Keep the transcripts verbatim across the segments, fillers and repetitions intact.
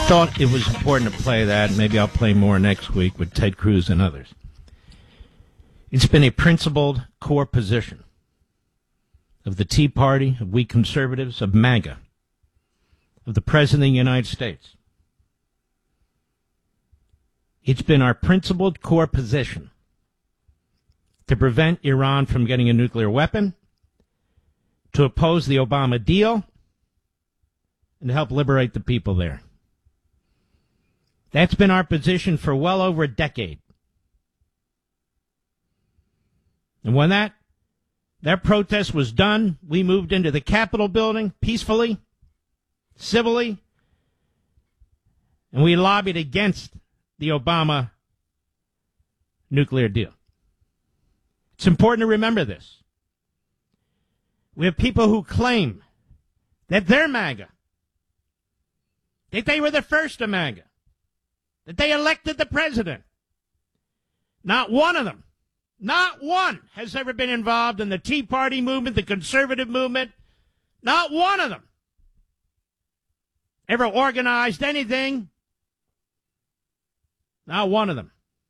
thought it was important to play that. Maybe I'll play more next week with Ted Cruz and others. It's been a principled core position of the Tea Party, of we conservatives, of MAGA, of the President of the United States. It's been our principled core position to prevent Iran from getting a nuclear weapon, to oppose the Obama deal, and to help liberate the people there. That's been our position for well over a decade. And when that that protest was done, we moved into the Capitol building peacefully, civilly, and we lobbied against the Obama nuclear deal. It's important to remember this. We have people who claim that they're MAGA, that they were the first to MAGA, that they elected the president. Not one of them, not one has ever been involved in the Tea Party movement, the conservative movement. Not one of them ever organized anything. Not one of them.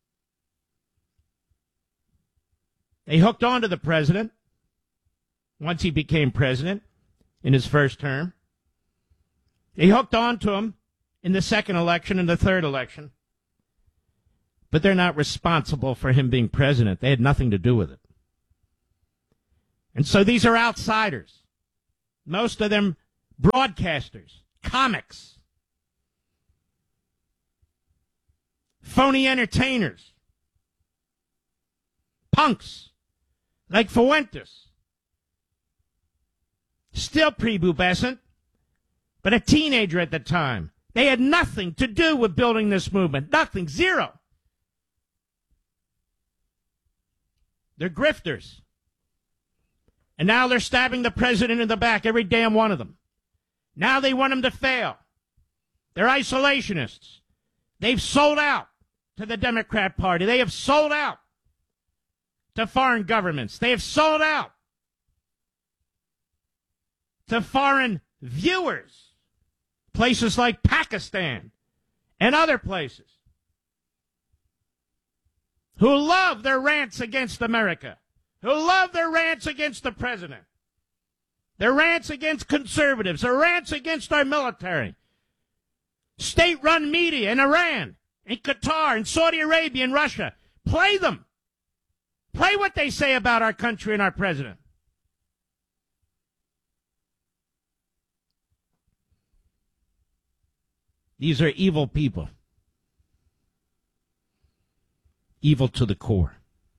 They hooked on to the president once he became president in his first term. They hooked on to him in the second election and the third election. But they're not responsible for him being president. They had nothing to do with it. And so these are outsiders. Most of them broadcasters, comics, phony entertainers, punks like Fuentes. Still prepubescent, but a teenager at the time. They had nothing to do with building this movement. Nothing. Zero. They're grifters. And now they're stabbing the president in the back, every damn one of them. Now they want him to fail. They're isolationists. They've sold out to the Democrat Party. They have sold out to foreign governments. They have sold out to foreign viewers, places like Pakistan and other places, who love their rants against America, who love their rants against the president, their rants against conservatives, their rants against our military, state-run media in Iran, in Qatar, in Saudi Arabia, in Russia. Play them. Play what they say about our country and our president. These are evil people. Evil to the core.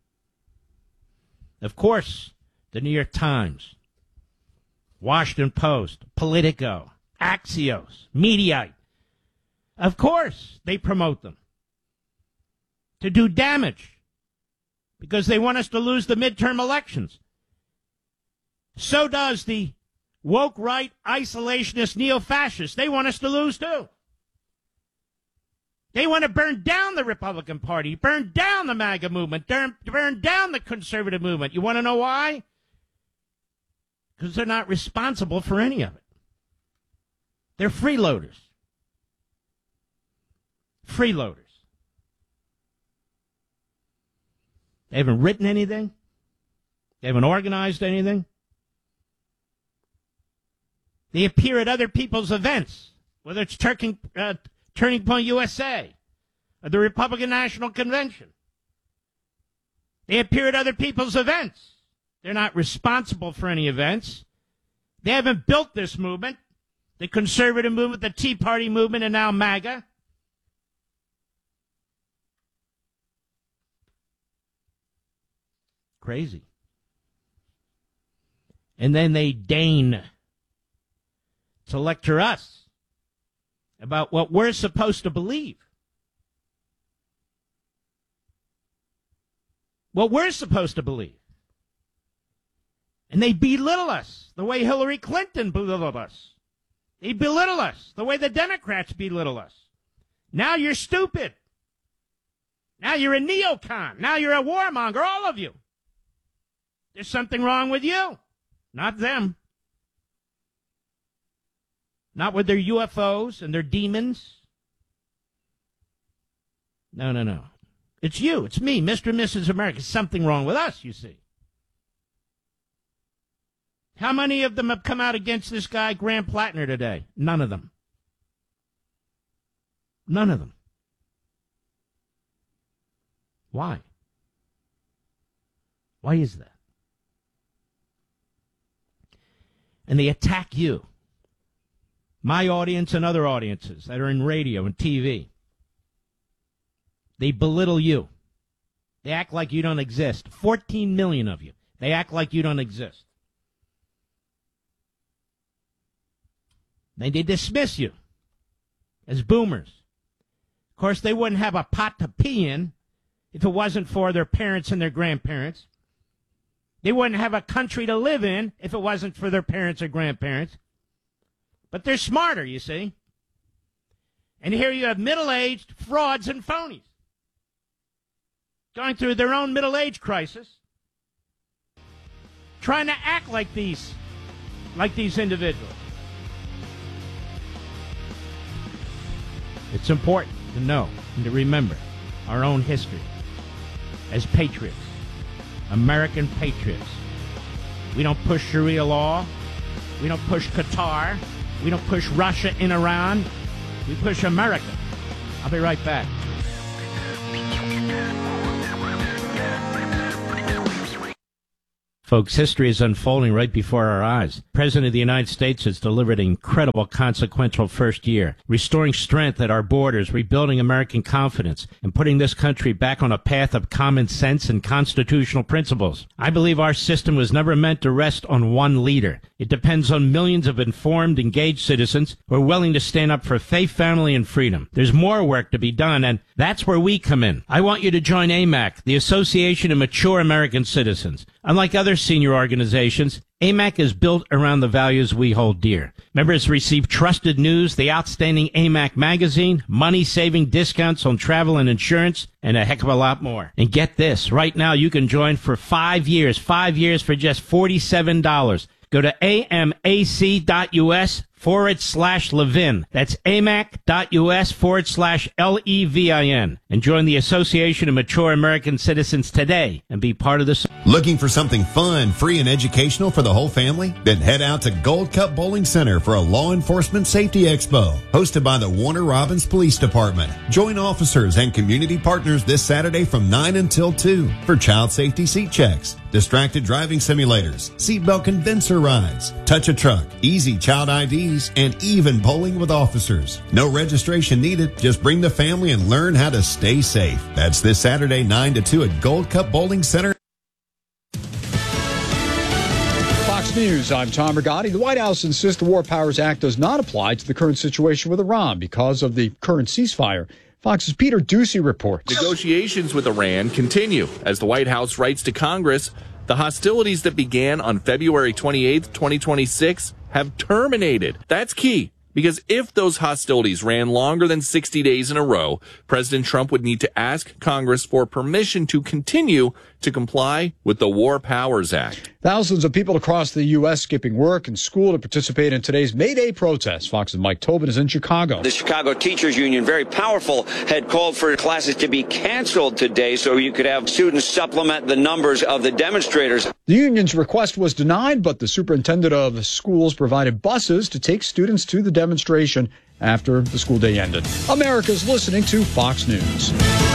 Of course, the New York Times, Washington Post, Politico, Axios, Mediaite, of course they promote them to do damage because they want us to lose the midterm elections. So does the woke right, isolationist, neo-fascists. They want us to lose too. They want to burn down the Republican Party, burn down the MAGA movement, burn, burn down the conservative movement. You want to know why? Because they're not responsible for any of it. They're freeloaders. Freeloaders. They haven't written anything. They haven't organized anything. They appear at other people's events, whether it's Turking, uh, Turning Point U S A or the Republican National Convention. They appear at other people's events. They're not responsible for any events. They haven't built this movement, the conservative movement, the Tea Party movement, and now MAGA. Crazy. And then they deign to lecture us about what we're supposed to believe. What we're supposed to believe. And they belittle us the way Hillary Clinton belittled us. They belittle us the way the Democrats belittle us. Now you're stupid. Now you're a neocon. Now you're a warmonger, all of you. There's something wrong with you, not them. Not with their U F Os and their demons No, no, no. It's you. It's me, Mister and Missus America. Something wrong with us, you see. How many of them have come out against this guy, Graham Plattner, today? None of them. None of them. Why? Why is that? And they attack you. My audience and other audiences that are in radio and T V. They belittle you. They act like you don't exist. fourteen million of you. They act like you don't exist. Then they dismiss you as boomers. Of course, they wouldn't have a pot to pee in if it wasn't for their parents and their grandparents. They wouldn't have a country to live in if it wasn't for their parents or grandparents. But they're smarter, you see. And here you have middle-aged frauds and phonies going through their own middle-age crisis, trying to act like these, like these individuals. It's important to know and to remember our own history as patriots, American patriots. We don't push Sharia law. We don't push Qatar. We don't push Russia and Iran. We push America. I'll be right back. Folks, history is unfolding right before our eyes. The President of the United States has delivered an incredible, consequential first year, restoring strength at our borders, rebuilding American confidence, and putting this country back on a path of common sense and constitutional principles. I believe our system was never meant to rest on one leader. It depends on millions of informed, engaged citizens who are willing to stand up for faith, family, and freedom. There's more work to be done, and that's where we come in. I want you to join A M A C, the Association of Mature American Citizens. Unlike other senior organizations, A M A C is built around the values we hold dear. Members receive trusted news, the outstanding A M A C magazine, money-saving discounts on travel and insurance, and a heck of a lot more. And get this, right now you can join for five years, five years for just forty-seven dollars. Go to amac.us forward slash Levin. That's amac.us forward slash L E V I N. And join the Association of Mature American Citizens today and be part of this. Looking for something fun, free, and educational for the whole family? Then head out to Gold Cup Bowling Center for a Law Enforcement Safety Expo, hosted by the Warner Robins Police Department. Join officers and community partners this Saturday from nine until two for child safety seat checks, distracted driving simulators, seatbelt condenser rides, touch a truck, easy child I Ds, and even bowling with officers. No registration needed. Just bring the family and learn how to stay safe. That's this Saturday, nine to two at Gold Cup Bowling Center. Fox News, I'm Tom Rigotti. The White House insists the War Powers Act does not apply to the current situation with Iran because of the current ceasefire. Fox's Peter Doocy reports. Negotiations with Iran continue as the White House writes to Congress. The hostilities that began on February twenty-eighth, twenty twenty-six have terminated. That's key, because if those hostilities ran longer than sixty days in a row, President Trump would need to ask Congress for permission to continue to comply with the War Powers Act. Thousands of people across the U S skipping work and school to participate in today's May Day protest. Fox's Mike Tobin is in Chicago. The Chicago Teachers Union, very powerful, had called for classes to be canceled today so you could have students supplement the numbers of the demonstrators. The union's request was denied, but the superintendent of schools provided buses to take students to the demonstration after the school day ended. America's listening to Fox News.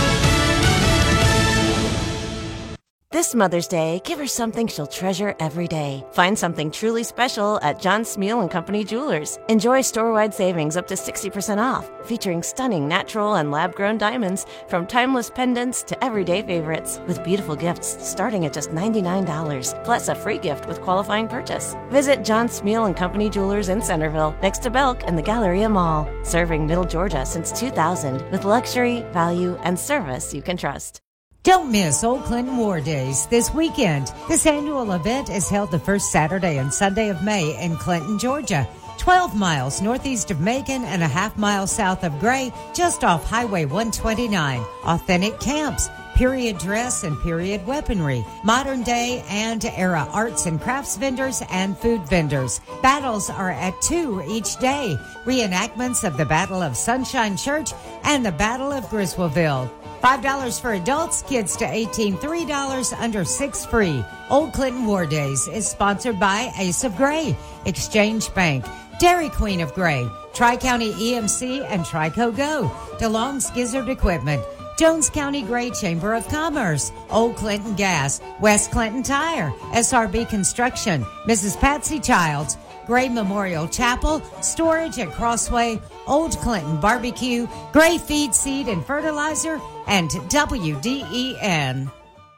This Mother's Day, give her something she'll treasure every day. Find something truly special at John Smeal and Company Jewelers. Enjoy store-wide savings up to sixty percent off, featuring stunning natural and lab-grown diamonds from timeless pendants to everyday favorites, with beautiful gifts starting at just ninety-nine dollars, plus a free gift with qualifying purchase. Visit John Smeal and Company Jewelers in Centerville, next to Belk and the Galleria Mall. Serving Middle Georgia since two thousand, with luxury, value, and service you can trust. Don't miss Old Clinton War Days this weekend. This annual event is held the first Saturday and Sunday of May in Clinton, Georgia. twelve miles northeast of Macon and a half mile south of Gray, just off Highway one twenty-nine. Authentic camps, period dress and period weaponry, modern day and era arts and crafts vendors and food vendors. Battles are at two each day. Reenactments of the Battle of Sunshine Church and the Battle of Griswoldville. five dollars for adults, kids to eighteen, three dollars, under six free. Old Clinton War Days is sponsored by Ace of Gray, Exchange Bank, Dairy Queen of Gray, Tri-County E M C, and Trico Go, DeLong's Gizzard Equipment, Jones County Gray Chamber of Commerce, Old Clinton Gas, West Clinton Tire, S R B Construction, Missus Patsy Childs, Gray Memorial Chapel, Storage at Crossway, Old Clinton Barbecue, Gray Feed, Seed, and Fertilizer, and W D E N.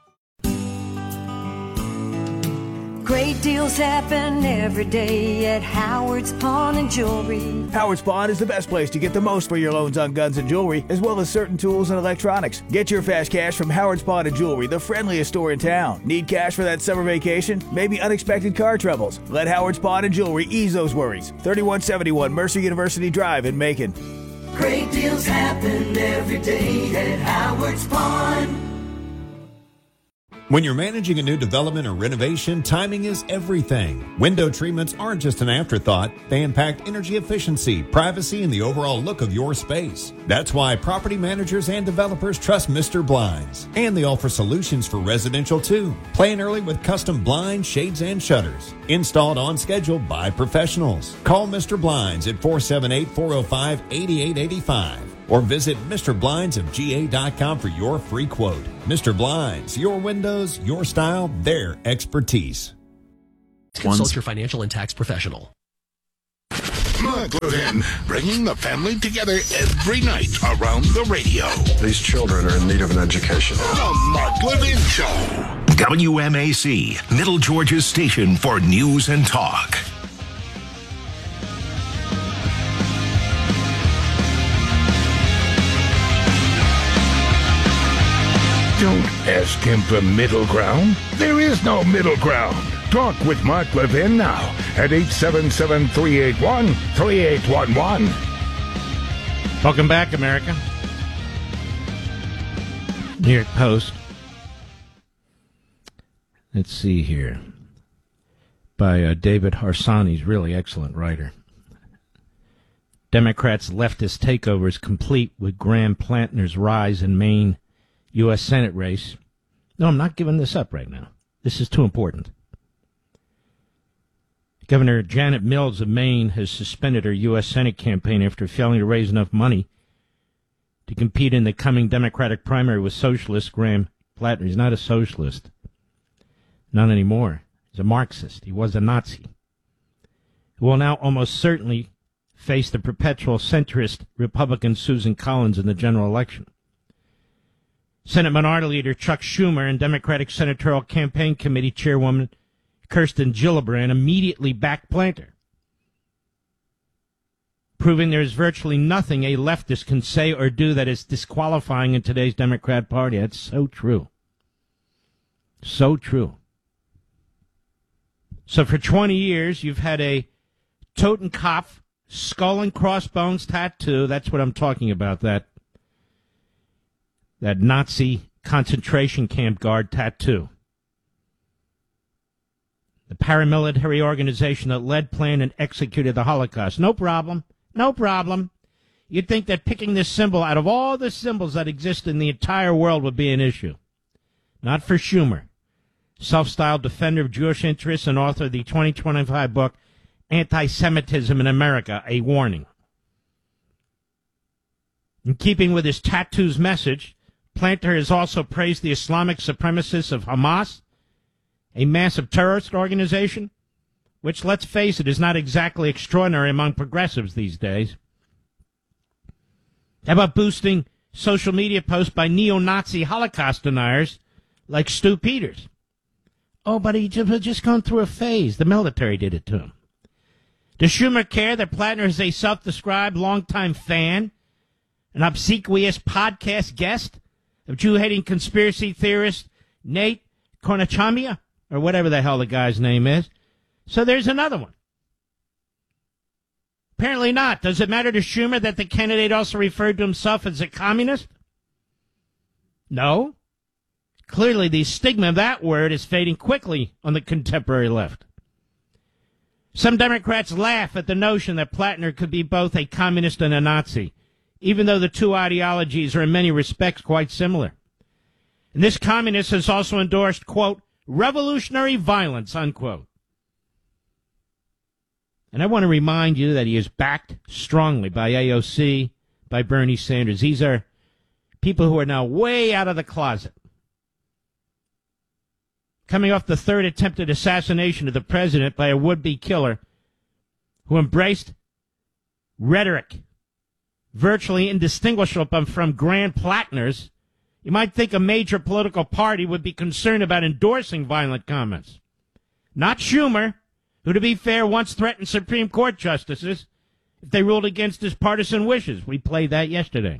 Great deals happen every day at Howard's Pawn and Jewelry. Howard's Pawn is the best place to get the most for your loans on guns and jewelry, as well as certain tools and electronics. Get your fast cash from Howard's Pawn and Jewelry, the friendliest store in town. Need cash for that summer vacation? Maybe unexpected car troubles? Let Howard's Pawn and Jewelry ease those worries. thirty-one seventy-one Mercer University Drive in Macon. Great deals happen every day at Howard's Pawn. When you're managing a new development or renovation, timing is everything. Window treatments aren't just an afterthought. They impact energy efficiency, privacy, and the overall look of your space. That's why property managers and developers trust Mister Blinds. And they offer solutions for residential too. Plan early with custom blinds, shades, and shutters. Installed on schedule by professionals. Call Mister Blinds at four seven eight, four oh five, eight eight eight five. Or visit Mister Blinds of G A dot com for your free quote. Mister Blinds, your windows, your style, their expertise. Consult your financial and tax professional. Mark Levin, bringing the family together every night around the radio. These children are in need of an education. The Mark Levin Show. W M A C, Middle Georgia's station for news and talk. Don't ask him for middle ground. There is no middle ground. Talk with Mark Levin now at eight seven seven, three eight one, three eight one one. Welcome back, America. New York Post. Let's see here. By uh, David Harsanyi, really excellent writer. Democrats' leftist takeover is complete with Graham Plantner's rise in Maine U S Senate race. No, I'm not giving this up right now. This is too important. Governor Janet Mills of Maine has suspended her U S Senate campaign after failing to raise enough money to compete in the coming Democratic primary with socialist Graham Plantner. He's not a socialist. Not anymore. He's a Marxist. He was a Nazi. Who will now almost certainly face the perpetual centrist Republican Susan Collins in the general election. Senate Minority Leader Chuck Schumer and Democratic Senatorial Campaign Committee Chairwoman Kirsten Gillibrand immediately backed Planter, proving there is virtually nothing a leftist can say or do that is disqualifying in today's Democrat Party. That's so true. So true. So for twenty years, you've had a Totenkopf skull and crossbones tattoo. That's what I'm talking about, that That Nazi concentration camp guard tattoo. The paramilitary organization that led, planned, and executed the Holocaust. No problem. No problem. You'd think that picking this symbol out of all the symbols that exist in the entire world would be an issue. Not for Schumer, self-styled defender of Jewish interests and author of the twenty twenty-five book, Anti-Semitism in America, A Warning. In keeping with his tattoo's message, Planter has also praised the Islamic supremacists of Hamas, a massive terrorist organization, which, let's face it, is not exactly extraordinary among progressives these days. How about boosting social media posts by neo-Nazi Holocaust deniers like Stu Peters? Oh, but he just, just gone through a phase. The military did it to him. Does Schumer care that Plantner is a self-described longtime fan, an obsequious podcast guest of Jew-hating conspiracy theorist Nate Kornachamia, or whatever the hell the guy's name is? So there's another one. Apparently not. Does it matter to Schumer that the candidate also referred to himself as a communist? No. Clearly, the stigma of that word is fading quickly on the contemporary left. Some Democrats laugh at the notion that Plantner could be both a communist and a Nazi. even though the two ideologies are in many respects quite similar. And this communist has also endorsed, quote, revolutionary violence, unquote. And I want to remind you that he is backed strongly by A O C, by Bernie Sanders. These are people who are now way out of the closet. Coming off the third attempted assassination of the president by a would-be killer who embraced rhetoric virtually indistinguishable from Grand Platners, you might think a major political party would be concerned about endorsing violent comments. Not Schumer, who, to be fair, once threatened Supreme Court justices if they ruled against his partisan wishes. We played that yesterday.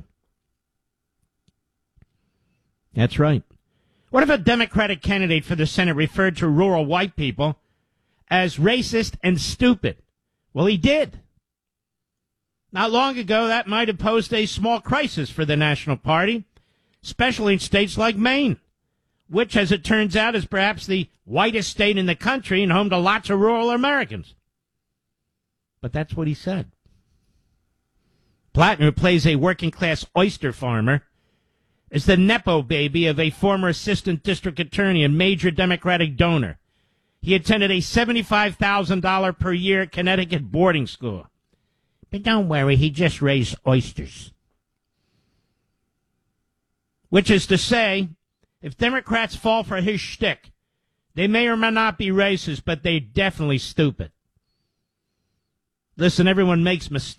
That's right. What if a Democratic candidate for the Senate referred to rural white people as racist and stupid? Well, he did. Not long ago, that might have posed a small crisis for the National Party, especially in states like Maine, which, as it turns out, is perhaps the whitest state in the country and home to lots of rural Americans. But that's what he said. Plattner, who plays a working-class oyster farmer, is the Nepo baby of a former assistant district attorney and major Democratic donor. He attended a seventy-five thousand dollars per year Connecticut boarding school. But don't worry, he just raised oysters. Which is to say, if Democrats fall for his shtick, they may or may not be racist, but they're definitely stupid. Listen, everyone makes mistakes.